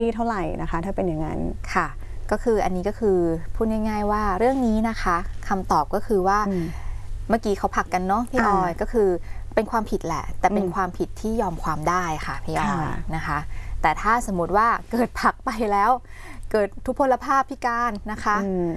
เท่าไหร่นะคะถ้าเป็นอย่างนั้นค่ะก็คืออันนี้ก็คือพูดง่ายๆว่าเรื่องนี้นะคะคำตอบก็คือว่าเมื่อกี้เขาผลักกันเนาะพี่ออยก็คือเป็นความผิดแหละแต่เป็นความผิดที่ยอมความได้ค่ะพี่ออยนะคะแต่ถ้าสมมติว่าเกิดผลักไปแล้วเกิดทุพพลภาพพิการนะคะ